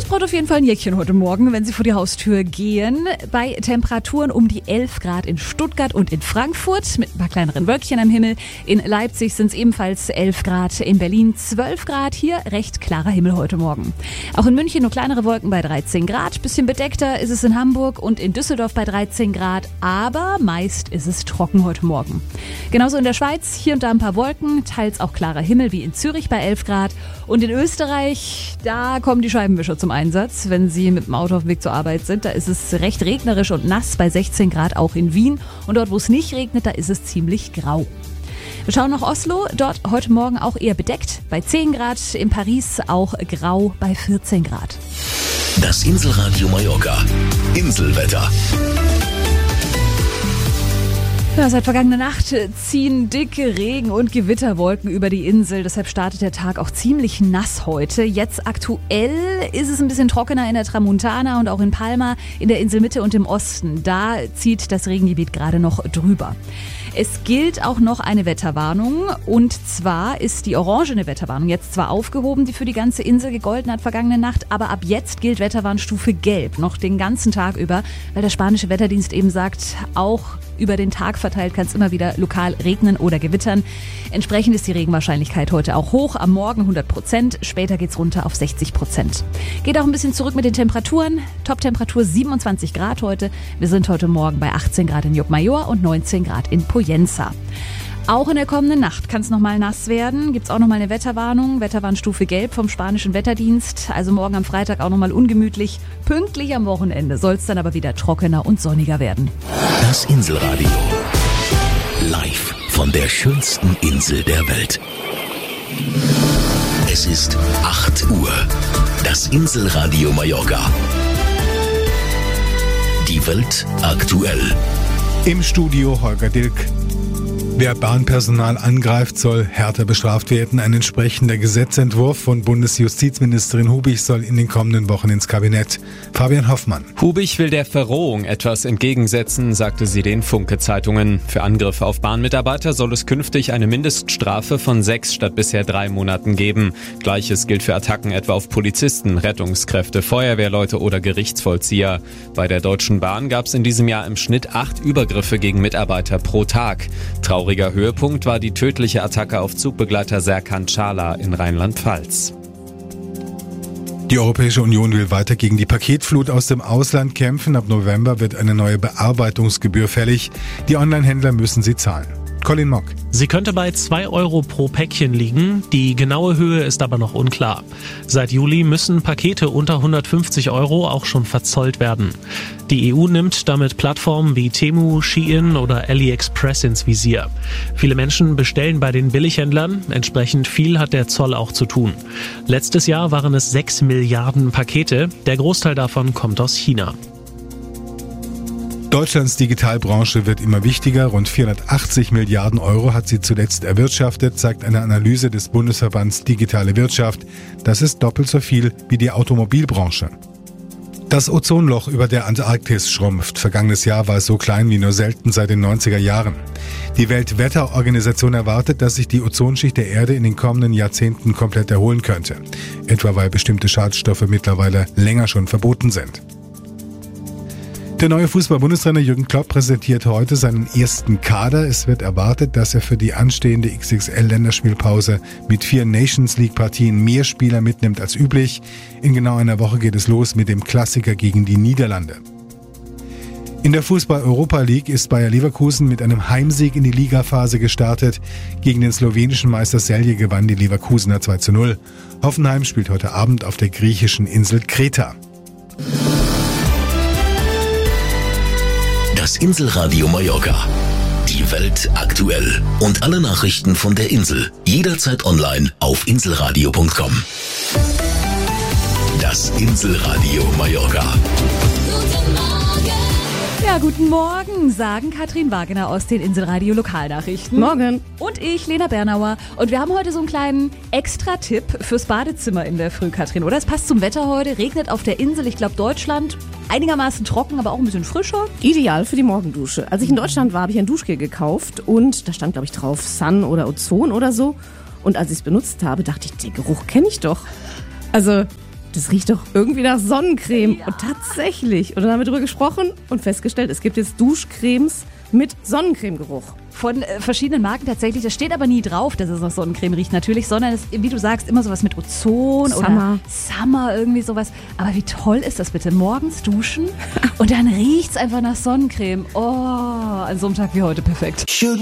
braucht auf jeden Fall ein Jäckchen heute Morgen, wenn Sie vor die Haustür gehen. Bei Temperaturen um die 11 Grad in Stuttgart und in Frankfurt mit ein paar kleineren Wölkchen am Himmel. In Leipzig sind es ebenfalls 11 Grad, in Berlin 12 Grad. Hier recht klarer Himmel heute Morgen. Auch in München nur kleinere Wolken bei 13 Grad. Bisschen bedeckter ist es in Hamburg und in Düsseldorf bei 13 Grad. Aber meist ist es trocken heute Morgen. Genauso in der Schweiz, hier und da ein paar Wolken, teils auch klarer Himmel wie in Zürich bei 11 Grad. Und in Österreich, da kommen die Scheibenwischer zum Einsatz, wenn Sie mit dem Auto auf dem Weg zur Arbeit sind. Da ist es recht regnerisch und nass bei 16 Grad auch in Wien. Und dort, wo es nicht regnet, da ist es ziemlich grau. Wir schauen nach Oslo, dort heute Morgen auch eher bedeckt bei 10 Grad. In Paris auch grau bei 14 Grad. Das Inselradio Mallorca. Inselwetter. Ja, seit vergangener Nacht ziehen dicke Regen- und Gewitterwolken über die Insel. Deshalb startet der Tag auch ziemlich nass heute. Jetzt aktuell ist es ein bisschen trockener in der Tramontana und auch in Palma, in der Inselmitte und im Osten. Da zieht das Regengebiet gerade noch drüber. Es gilt auch noch eine Wetterwarnung, und zwar ist die orangene Wetterwarnung jetzt zwar aufgehoben, die für die ganze Insel gegolten hat vergangene Nacht, aber ab jetzt gilt Wetterwarnstufe Gelb noch den ganzen Tag über, weil der spanische Wetterdienst eben sagt, auch über den Tag verteilt kann es immer wieder lokal regnen oder gewittern. Entsprechend ist die Regenwahrscheinlichkeit heute auch hoch, am Morgen 100%, später geht's runter auf 60%. Geht auch ein bisschen zurück mit den Temperaturen, Toptemperatur 27 Grad heute. Wir sind heute Morgen bei 18 Grad in Llucmajor und 19 Grad in Poyensa. Auch in der kommenden Nacht kann es nochmal nass werden. Gibt es auch nochmal eine Wetterwarnung, Wetterwarnstufe Gelb vom spanischen Wetterdienst. Also morgen am Freitag auch nochmal ungemütlich. Pünktlich am Wochenende soll es dann aber wieder trockener und sonniger werden. Das Inselradio. Live von der schönsten Insel der Welt. Es ist 8 Uhr. Das Inselradio Mallorca. Die Welt aktuell. Im Studio Holger Dilk. Wer Bahnpersonal angreift, soll härter bestraft werden. Ein entsprechender Gesetzentwurf von Bundesjustizministerin Hubich soll in den kommenden Wochen ins Kabinett. Fabian Hoffmann. Hubich will der Verrohung etwas entgegensetzen, sagte sie den Funke-Zeitungen. Für Angriffe auf Bahnmitarbeiter soll es künftig eine Mindeststrafe von 6 statt bisher 3 Monaten geben. Gleiches gilt für Attacken etwa auf Polizisten, Rettungskräfte, Feuerwehrleute oder Gerichtsvollzieher. Bei der Deutschen Bahn gab es in diesem Jahr im Schnitt 8 Übergriffe gegen Mitarbeiter pro Tag. Trauriger Höhepunkt war die tödliche Attacke auf Zugbegleiter Serkan Çağlar in Rheinland-Pfalz. Die Europäische Union will weiter gegen die Paketflut aus dem Ausland kämpfen. Ab November wird eine neue Bearbeitungsgebühr fällig. Die Onlinehändler müssen sie zahlen. Colin Mock. Sie könnte bei 2 Euro pro Päckchen liegen. Die genaue Höhe ist aber noch unklar. Seit Juli müssen Pakete unter 150 Euro auch schon verzollt werden. Die EU nimmt damit Plattformen wie Temu, Shein oder AliExpress ins Visier. Viele Menschen bestellen bei den Billighändlern. Entsprechend viel hat der Zoll auch zu tun. Letztes Jahr waren es 6 Milliarden Pakete. Der Großteil davon kommt aus China. Deutschlands Digitalbranche wird immer wichtiger. Rund 480 Milliarden Euro hat sie zuletzt erwirtschaftet, zeigt eine Analyse des Bundesverbands Digitale Wirtschaft. Das ist doppelt so viel wie die Automobilbranche. Das Ozonloch über der Antarktis schrumpft. Vergangenes Jahr war es so klein wie nur selten seit den 90er Jahren. Die Weltwetterorganisation erwartet, dass sich die Ozonschicht der Erde in den kommenden Jahrzehnten komplett erholen könnte. Etwa weil bestimmte Schadstoffe mittlerweile länger schon verboten sind. Der neue Fußball-Bundestrainer Jürgen Klopp präsentiert heute seinen ersten Kader. Es wird erwartet, dass er für die anstehende XXL-Länderspielpause mit 4 Nations-League-Partien mehr Spieler mitnimmt als üblich. In genau einer Woche geht es los mit dem Klassiker gegen die Niederlande. In der Fußball-Europa League ist Bayer Leverkusen mit einem Heimsieg in die Ligaphase gestartet. Gegen den slowenischen Meister Celje gewann die Leverkusener 2:0. Hoffenheim spielt heute Abend auf der griechischen Insel Kreta. Das Inselradio Mallorca. Die Welt aktuell. Und alle Nachrichten von der Insel. Jederzeit online auf inselradio.com. Das Inselradio Mallorca. Guten Morgen. Ja, guten Morgen, sagen Katrin Wagener aus den Inselradio Lokalnachrichten. Morgen. Und ich, Lena Bernauer. Und wir haben heute so einen kleinen Extra-Tipp fürs Badezimmer in der Früh, Katrin, oder? Es passt zum Wetter heute, regnet auf der Insel, ich glaube Deutschland. Einigermaßen trocken, aber auch ein bisschen frischer. Ideal für die Morgendusche. Als ich in Deutschland war, habe ich ein Duschgel gekauft und da stand, glaube ich, drauf Sun oder Ozon oder so. Und als ich es benutzt habe, dachte ich, den Geruch kenne ich doch. Also das riecht doch irgendwie nach Sonnencreme. Ja. Und tatsächlich. Und dann haben wir drüber gesprochen und festgestellt, es gibt jetzt Duschcremes mit Sonnencremegeruch. Von verschiedenen Marken tatsächlich. Das steht aber nie drauf, dass es nach Sonnencreme riecht natürlich, sondern es, wie du sagst, immer sowas mit Ozon oder Summer, irgendwie sowas. Aber wie toll ist das bitte? Morgens duschen und dann riecht es einfach nach Sonnencreme. Oh, an so einem Tag wie heute perfekt.